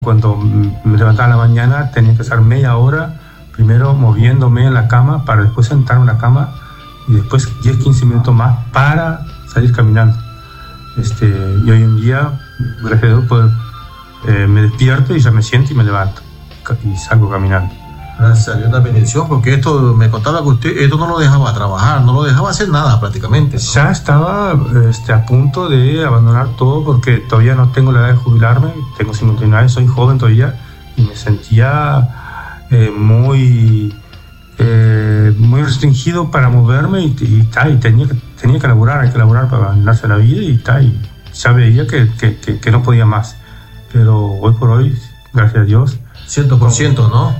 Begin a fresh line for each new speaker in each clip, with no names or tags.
Cuando me levantaba en la mañana tenía que estar media hora primero moviéndome en la cama para después sentarme en la cama y después 10-15 minutos más para salir caminando. Y hoy en día, gracias a Dios, pues, me despierto y ya me siento y me levanto y salgo caminando.
Gracias a Dios, una bendición, porque esto, me contaba que usted, esto no lo dejaba trabajar, no lo dejaba hacer nada prácticamente, ¿no?
Ya estaba a punto de abandonar todo porque todavía no tengo la edad de jubilarme, tengo 59 años, soy joven todavía y me sentía muy restringido para moverme y tenía que laburar, hay que laburar para ganarse la vida y ya veía que no podía más, pero hoy por hoy, gracias a Dios,
100%, ¿no?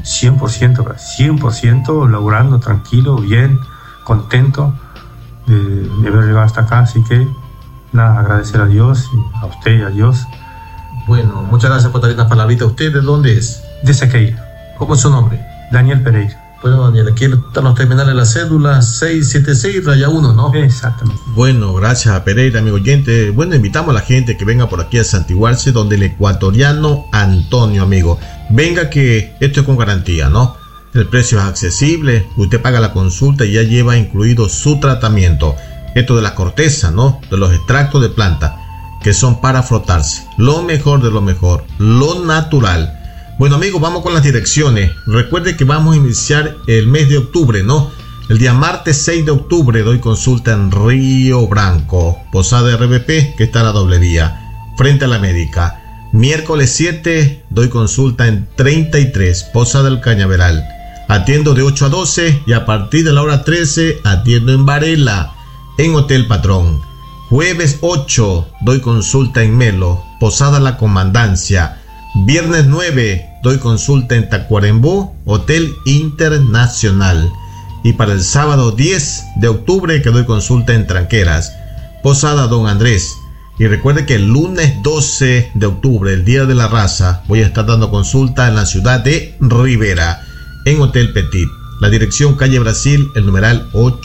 100% laburando tranquilo, bien, contento de haber llegado hasta acá, así que nada, agradecer a Dios, a usted y a Dios.
Bueno, muchas gracias por traer estas palabritas. ¿Usted de dónde es?
De Sequeira.
¿Cómo es su nombre?
Daniel Pereira.
Bueno, Daniel, aquí están los terminales de la cédula 676-1, ¿no?
Exactamente.
Bueno, gracias a Pereira, amigo oyente. Bueno, invitamos a la gente que venga por aquí a santiguarse, donde el ecuatoriano Antonio, amigo. Venga, que esto es con garantía, ¿no? El precio es accesible, usted paga la consulta y ya lleva incluido su tratamiento. Esto de la corteza, ¿no? De los extractos de planta, que son para frotarse. Lo mejor de lo mejor, lo natural. Bueno, amigos, vamos con las direcciones. Recuerde que vamos a iniciar el mes de octubre, ¿no? El día martes 6 de octubre doy consulta en Río Branco, Posada RBP, que está a la doble vía, frente a la América. Miércoles 7 doy consulta en 33, Posada del Cañaveral. Atiendo de 8 a 12 y a partir de la hora 13 atiendo en Varela, en Hotel Patrón. Jueves 8 doy consulta en Melo, Posada La Comandancia. Viernes 9 doy consulta en Tacuarembó, Hotel Internacional. Y para el sábado 10 de octubre que doy consulta en Tranqueras, Posada Don Andrés. Y recuerde que el lunes 12 de octubre, el Día de la Raza, voy a estar dando consulta en la ciudad de Rivera, en Hotel Petit. La dirección calle Brasil, el numeral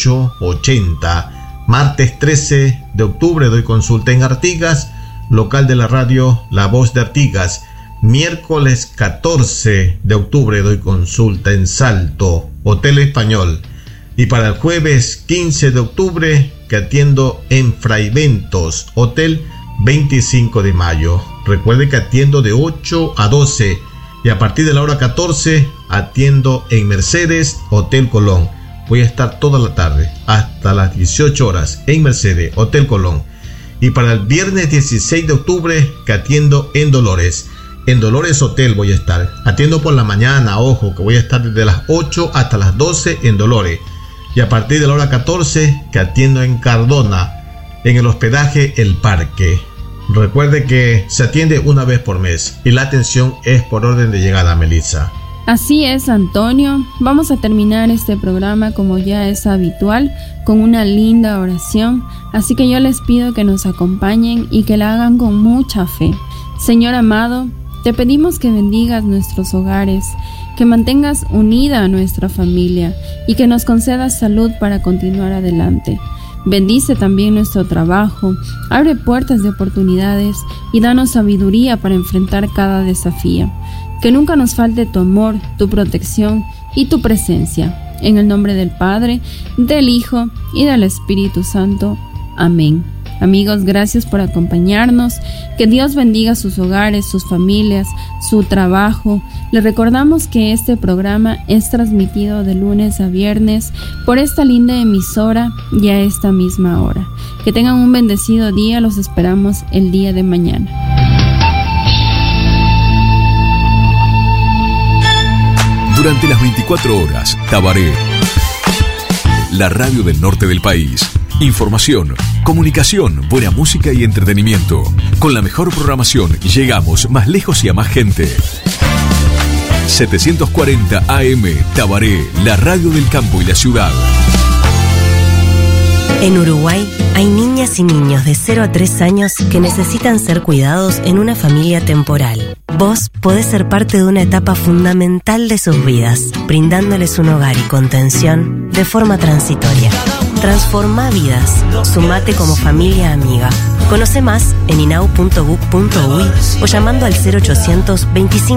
880. Martes 13 de octubre doy consulta en Artigas, local de la radio La Voz de Artigas. Miércoles 14 de octubre doy consulta en Salto, Hotel Español. Y para el jueves 15 de octubre que atiendo en Fraiventos, Hotel 25 de Mayo. Recuerde que atiendo de 8 a 12 y a partir de la hora 14 atiendo en Mercedes, Hotel Colón. Voy a estar toda la tarde hasta las 18 horas en Mercedes, Hotel Colón. Y para el viernes 16 de octubre que atiendo en Dolores. En Dolores Hotel voy a estar. Atiendo por la mañana, ojo, que voy a estar desde las 8 hasta las 12 en Dolores. Y a partir de la hora 14 que atiendo en Cardona, en el hospedaje El Parque. Recuerde que se atiende una vez por mes y la atención es por orden de llegada, Melissa.
Así es, Antonio. Vamos a terminar este programa como ya es habitual, con una linda oración. Así que yo les pido que nos acompañen y que la hagan con mucha fe. Señor amado, te pedimos que bendigas nuestros hogares, que mantengas unida a nuestra familia y que nos concedas salud para continuar adelante. Bendice también nuestro trabajo, abre puertas de oportunidades y danos sabiduría para enfrentar cada desafío. Que nunca nos falte tu amor, tu protección y tu presencia. En el nombre del Padre, del Hijo y del Espíritu Santo. Amén. Amigos, gracias por acompañarnos. Que Dios bendiga sus hogares, sus familias, su trabajo. Les recordamos que este programa es transmitido de lunes a viernes por esta linda emisora y a esta misma hora. Que tengan un bendecido día. Los esperamos el día de mañana.
Durante las 24 horas, Tabaré, la radio del norte del país. Información, comunicación, buena música y entretenimiento. Con la mejor programación llegamos más lejos y a más gente. 740 AM, Tabaré, la radio del campo y la ciudad.
En Uruguay hay niñas y niños de 0 a 3 años que necesitan ser cuidados en una familia temporal. Vos podés ser parte de una etapa fundamental de sus vidas, brindándoles un hogar y contención de forma transitoria. Transforma vidas. Sumate como familia amiga. Conoce más en inau.gov.uy o llamando al 0800 25